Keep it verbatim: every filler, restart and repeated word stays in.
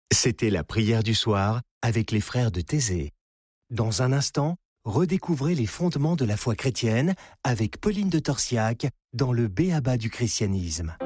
C'était la prière du soir avec les frères de Thésée. Dans un instant, redécouvrez les fondements de la foi chrétienne avec Pauline de Torsiac dans le B A B A du christianisme.